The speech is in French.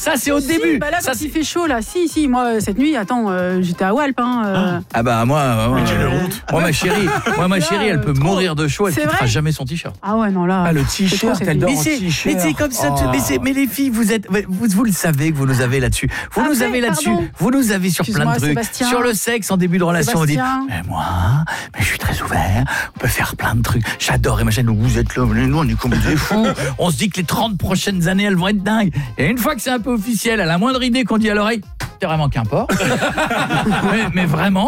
Ça, c'est au début. Bah là, ça, quand il fait chaud, là. Si, moi, cette nuit, attends, j'étais à Walp. Ah bah, moi, ma chérie, elle peut mourir de chaud, elle C'est quittera vrai jamais son t-shirt. Ah ouais, non, là. Ah, le t-shirt, elle dort en t-shirt. Mais c'est comme ça, mais les filles, vous le savez que vous nous avez là-dessus. Vous nous avez là-dessus. Vous nous avez sur plein de trucs. Sébastien. Sur le sexe en début de relation, vous dites, Sébastien. mais je suis très ouvert, on peut faire plein de trucs. J'adore, et machin, vous êtes là, nous, on est comme des fous. On se dit que les 30 prochaines années, elles vont être dingues. Et une fois que c'est un peu officiel, à la moindre idée qu'on dit à l'oreille, c'est vraiment qu'importe. mais vraiment,